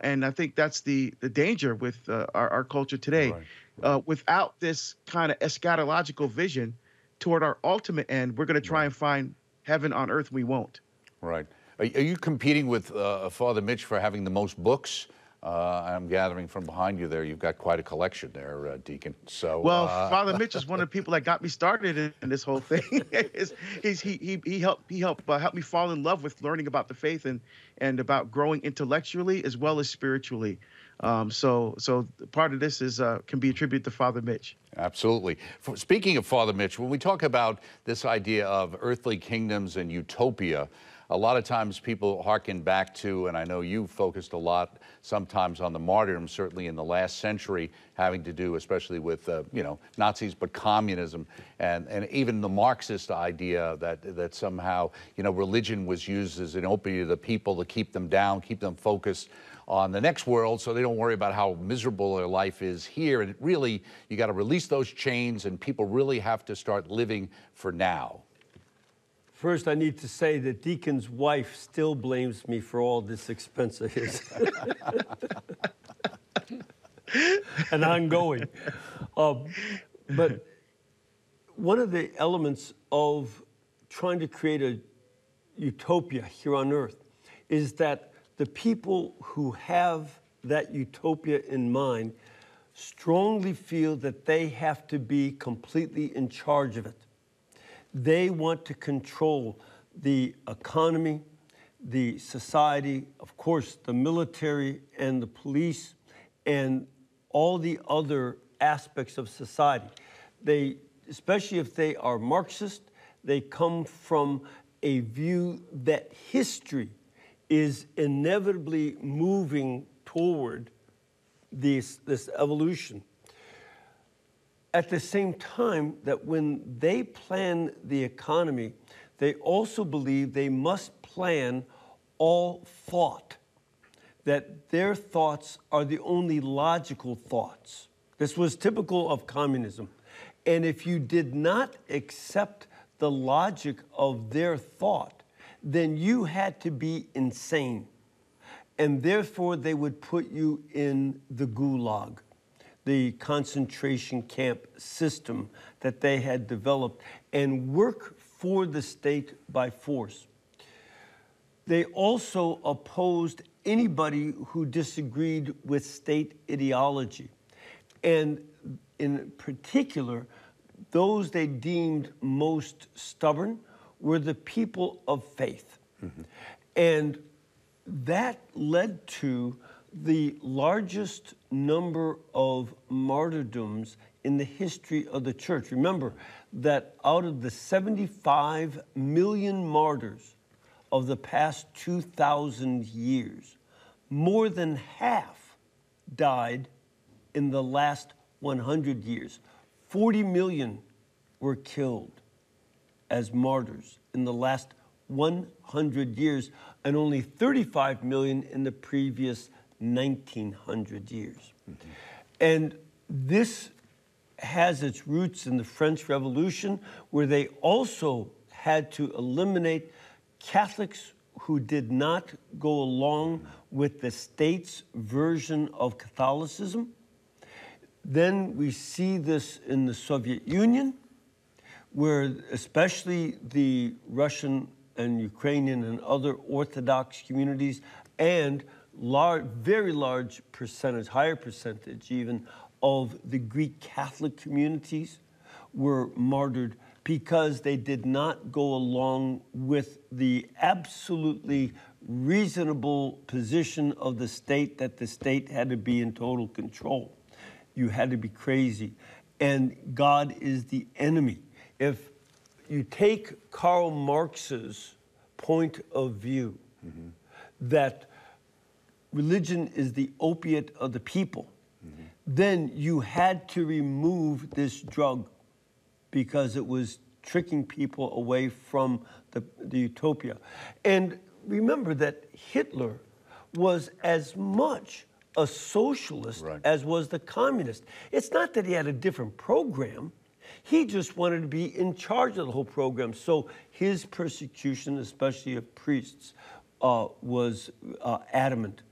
And I think that's the danger with our culture today. Right. Right. Without this kind of eschatological vision toward our ultimate end, we're going to try Right. and find heaven on earth. We won't. Right. Are you competing with Father Mitch for having the most books? I'm gathering from behind you there. You've got quite a collection there, Deacon. So, Well, Father Mitch is one of the people that got me started in this whole thing. He helped me fall in love with learning about the faith and about growing intellectually as well as spiritually. So part of this is can be attributed to Father Mitch. absolutely. Speaking of Father Mitch, when we talk about this idea of earthly kingdoms and utopia, a lot of times people hearken back to, and I know you focused a lot sometimes on the martyrdom, certainly in the last century, having to do especially with, Nazis, but communism, and even the Marxist idea that somehow, religion was used as an opiate to the people to keep them down, keep them focused on the next world so they don't worry about how miserable their life is here. And really, you got to release those chains, and people really have to start living for now. First, I need to say that Deacon's wife still blames me for all this expense of his. And ongoing. But one of the elements of trying to create a utopia here on earth is that the people who have that utopia in mind strongly feel that they have to be completely in charge of it. They want to control the economy, the society, of course, the military and the police, and all the other aspects of society. They, especially if they are Marxist, they come from a view that history is inevitably moving toward this evolution. At the same time that when they plan the economy, they also believe they must plan all thought, that their thoughts are the only logical thoughts. This was typical of communism. And if you did not accept the logic of their thought, then you had to be insane. And therefore, they would put you in the gulag, the concentration camp system that they had developed, and work for the state by force. They also opposed anybody who disagreed with state ideology. And in particular, those they deemed most stubborn were the people of faith. Mm-hmm. And that led to the largest number of martyrdoms in the history of the church. Remember that out of the 75 million martyrs of the past 2,000 years, more than half died in the last 100 years. 40 million were killed as martyrs in the last 100 years, and only 35 million in the previous 1,900 years. Mm-hmm. And this has its roots in the French Revolution, where they also had to eliminate Catholics who did not go along with the state's version of Catholicism. Then we see this in the Soviet Union, where especially the Russian and Ukrainian and other Orthodox communities, and very large percentage, higher percentage even, of the Greek Catholic communities were martyred because they did not go along with the absolutely reasonable position of the state that the state had to be in total control. You had to be crazy. And God is the enemy. If you take Karl Marx's point of view, mm-hmm. that religion is the opiate of the people, mm-hmm. then you had to remove this drug because it was tricking people away from the utopia. And remember that Hitler was as much a socialist right. as was the communist. It's not that he had a different program. He just wanted to be in charge of the whole program. So his persecution, especially of priests, was adamant.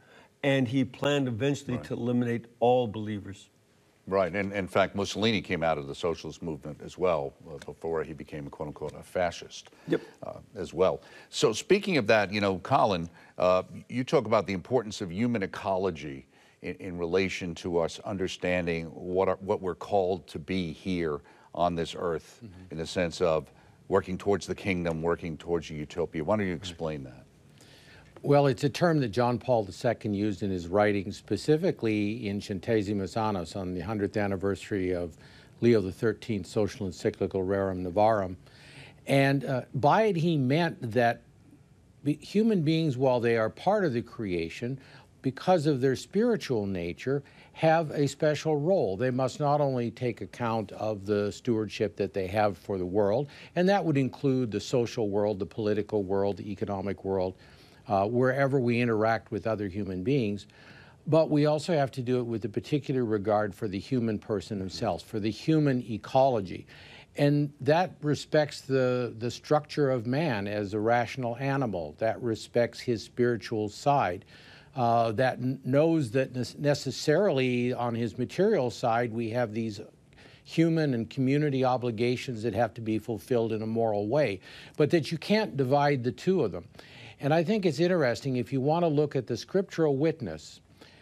and he planned eventually to eliminate all believers. Right, and in fact, Mussolini came out of the socialist movement as well before he became, quote unquote, a fascist. Yep. As well. So speaking of that, you know, Colin, you talk about the importance of human ecology in relation to us understanding what we're called to be here on this earth, in the sense of working towards the kingdom, working towards a utopia. Why don't you explain that? Well, it's a term that John Paul II used in his writings, specifically in Centesimus Annus on the 100th anniversary of Leo XIII's social encyclical Rerum Novarum. And by it, he meant that human beings, while they are part of the creation, because of their spiritual nature, have a special role. They must not only take account of the stewardship that they have for the world, and that would include the social world, the political world, the economic world, wherever we interact with other human beings, but we also have to do it with a particular regard for the human person himself, for the human ecology. And that respects the structure of man as a rational animal, that respects his spiritual side, that knows that necessarily on his material side we have these human and community obligations that have to be fulfilled in a moral way, but that you can't divide the two of them. And I think it's interesting, if you want to look at the scriptural witness,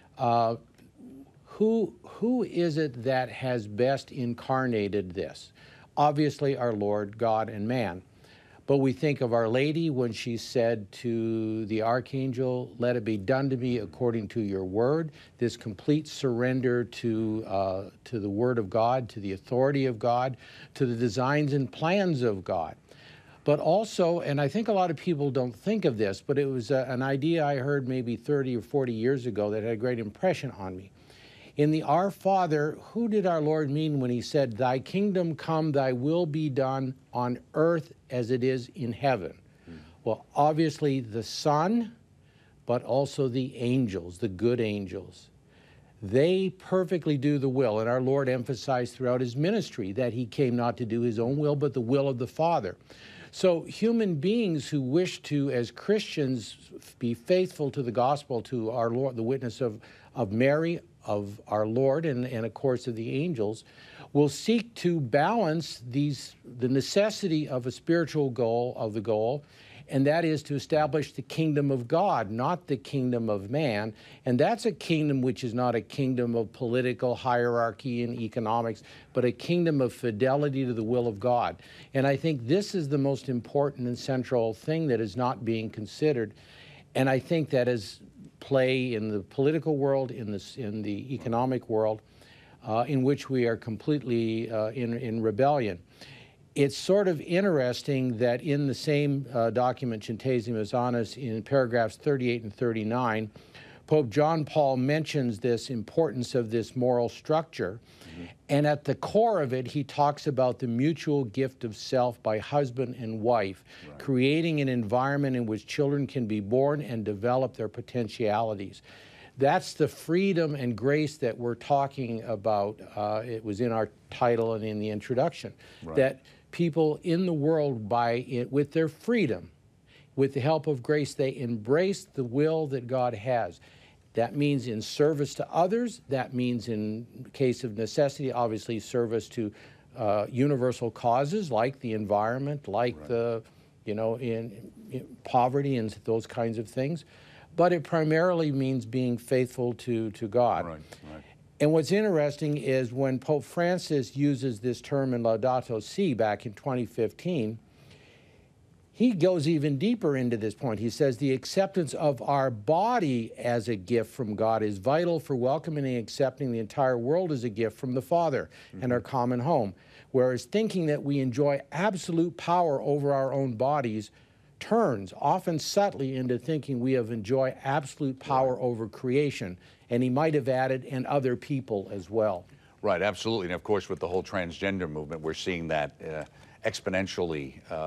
who is it that has best incarnated this? Obviously our Lord, God, and man. But we think of Our Lady when she said to the archangel, "Let it be done to me according to your word," this complete surrender to the word of God, to the authority of God, to the designs and plans of God. But also, and I think a lot of people don't think of this, but it was an idea I heard maybe 30 or 40 years ago that had a great impression on me. In the Our Father, who did our Lord mean when he said, "Thy kingdom come, thy will be done on earth as it is in heaven"? Well, obviously the Son, but also the angels, the good angels. They perfectly do the will, and our Lord emphasized throughout his ministry that he came not to do his own will, but the will of the Father. So human beings who wish to, as Christians, be faithful to the gospel, to our Lord, the witness of Mary, of our Lord, and of course of the angels, will seek to balance the necessity of a spiritual goal, and that is to establish the kingdom of God, not the kingdom of man. And that's a kingdom which is not a kingdom of political hierarchy and economics, but a kingdom of fidelity to the will of God. And I think this is the most important and central thing that is not being considered. And I think that is play in the political world, in the economic world, in which we are completely in rebellion. It's sort of interesting that in the same document, Centesimus Annus, in paragraphs 38 and 39, Pope John Paul mentions this importance of this moral structure. And at the core of it, he talks about the mutual gift of self by husband and wife, creating an environment in which children can be born and develop their potentialities. That's the freedom and grace that we're talking about. It was in our title and in the introduction, that people in the world, with their freedom, with the help of grace, they embrace the will that God has. That means in service to others. That means in case of necessity, obviously service to universal causes like the environment, like the, in poverty and those kinds of things. But it primarily means being faithful to God. And what's interesting is when Pope Francis uses this term in Laudato Si back in 2015, he goes even deeper into this point. He says the acceptance of our body as a gift from God is vital for welcoming and accepting the entire world as a gift from the Father and our common home. Whereas thinking that we enjoy absolute power over our own bodies turns, often subtly, into thinking we have enjoyed absolute power over creation. And he might have added, and other people as well. Right, absolutely. And of course, with the whole transgender movement, we're seeing that exponentially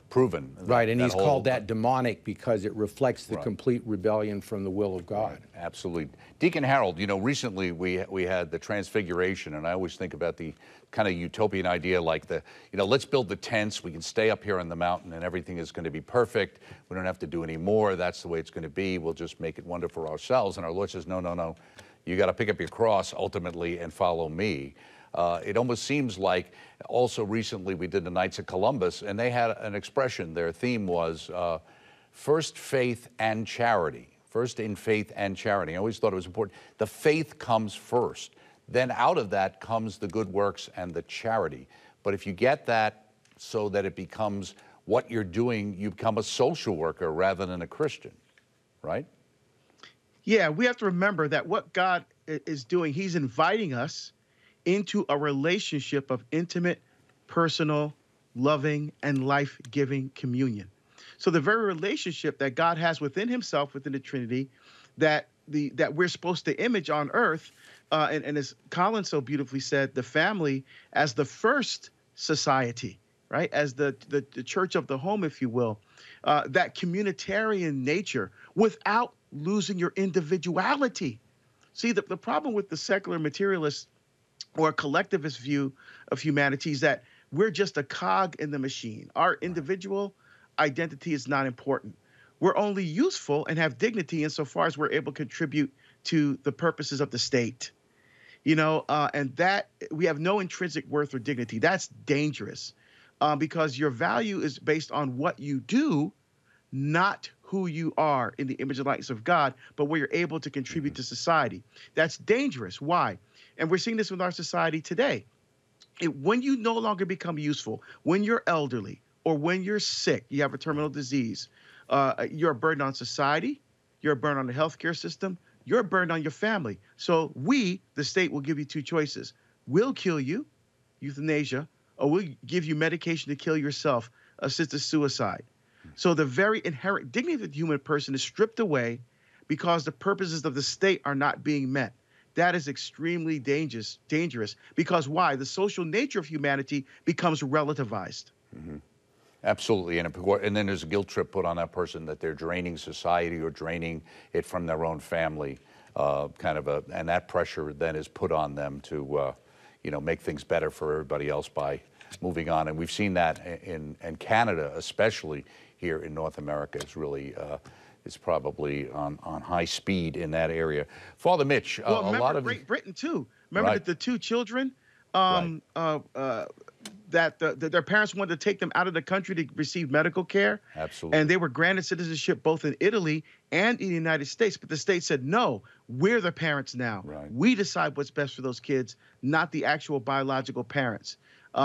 proven. Right, and he's whole- called that demonic because it reflects the Right. complete rebellion from the will of God. Right, absolutely. Deacon Harold, recently we had the Transfiguration, and I always think about the kind of utopian idea like let's build the tents, we can stay up here on the mountain and everything is going to be perfect. We don't have to do any more. That's the way it's going to be. We'll just make it wonderful for ourselves. And our Lord says, no, no, no. You got to pick up your cross ultimately and follow me. It almost seems like also recently we did the Knights of Columbus, and they had an expression. Their theme was first faith and charity. First in faith and charity. I always thought it was important. The faith comes first. Then out of that comes the good works and the charity. But if you get that so that it becomes what you're doing, you become a social worker rather than a Christian, right? Yeah, we have to remember that what God is doing, he's inviting us into a relationship of intimate, personal, loving, and life-giving communion. So the very relationship that God has within himself, within the Trinity, that we're supposed to image on earth, and as Colin so beautifully said, the family as the first society, right? As the church of the home, if you will, that communitarian nature without losing your individuality. See, the problem with the secular materialist or collectivist view of humanity is that we're just a cog in the machine. Our individual identity is not important. We're only useful and have dignity insofar as we're able to contribute to the purposes of the state. And that we have no intrinsic worth or dignity. That's dangerous because your value is based on what you do, not who you are in the image and likeness of God, but where you're able to contribute to society. That's dangerous. Why? And we're seeing this with our society today. When you no longer become useful, when you're elderly or when you're sick, you have a terminal disease, you're a burden on society, you're a burden on the healthcare system, you're a burden on your family. So we, the state, will give you two choices. We'll kill you, euthanasia, or we'll give you medication to kill yourself, assisted suicide. So the very inherent dignity of the human person is stripped away because the purposes of the state are not being met. That is extremely dangerous because why? The social nature of humanity becomes relativized. Mm-hmm. Absolutely, and then there's a guilt trip put on that person that they're draining society or draining it from their own family, and that pressure then is put on them to, make things better for everybody else by moving on. And we've seen that in Canada, especially here in North America. It's really, it's probably on high speed in that area. Father Mitch, well, a lot of Great Britain too. Remember right. that the two children. That their parents wanted to take them out of the country to receive medical care. Absolutely. And they were granted citizenship both in Italy and in the United States. But the state said, no, we're the parents now. Right. We decide what's best for those kids, not the actual biological parents.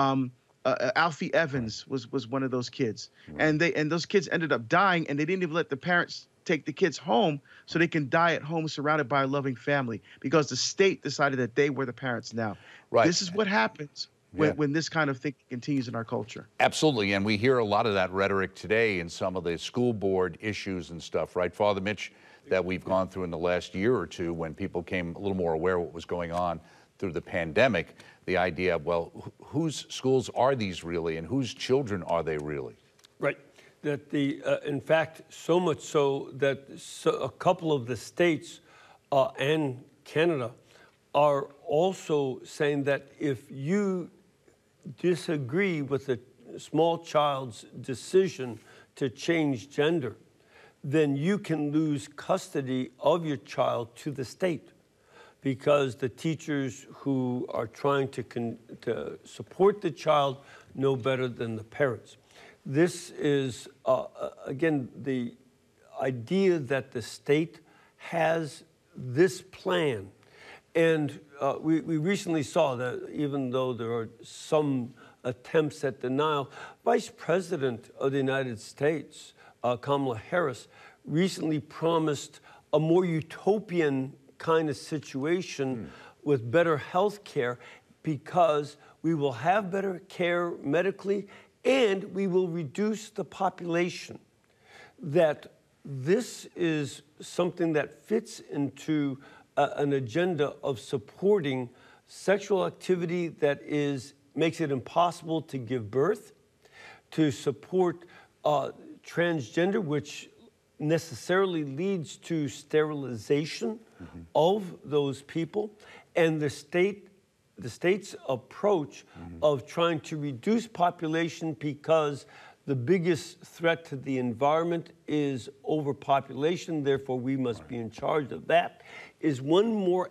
Alfie Evans was one of those kids. Right. And those kids ended up dying, and they didn't even let the parents take the kids home so they can die at home surrounded by a loving family because the state decided that they were the parents now. Right. This is what happens when this kind of thing continues in our culture. Absolutely, and we hear a lot of that rhetoric today in some of the school board issues and stuff, right, Father Mitch, that we've gone through in the last year or two when people came a little more aware of what was going on through the pandemic, the idea of, well, whose schools are these really and whose children are they really? Right. That in fact, so much so that a couple of the states and Canada are also saying that if you disagree with a small child's decision to change gender, then you can lose custody of your child to the state because the teachers who are trying to support the child know better than the parents. This is, again, the idea that the state has this plan. And we recently saw that even though there are some attempts at denial, Vice President of the United States, Kamala Harris, recently promised a more utopian kind of situation with better health care because we will have better care medically and we will reduce the population. That this is something that fits into an agenda of supporting sexual activity that makes it impossible to give birth, to support transgender, which necessarily leads to sterilization of those people, and the state's approach of trying to reduce population because the biggest threat to the environment is overpopulation, therefore we must be in charge of that, is one more